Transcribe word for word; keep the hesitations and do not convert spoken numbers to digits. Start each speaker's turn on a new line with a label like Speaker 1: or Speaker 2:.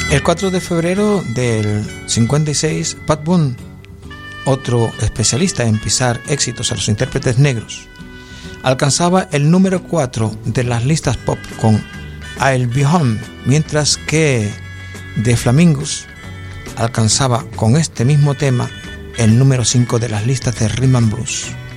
Speaker 1: El cuatro de febrero del cincuenta y seis, Pat Boone, otro especialista en pisar éxitos a los intérpretes negros, alcanzaba el número cuatro de las listas pop con I'll Be Home, mientras que The Flamingos alcanzaba con este mismo tema el número cinco de las listas de Rhythm and Blues.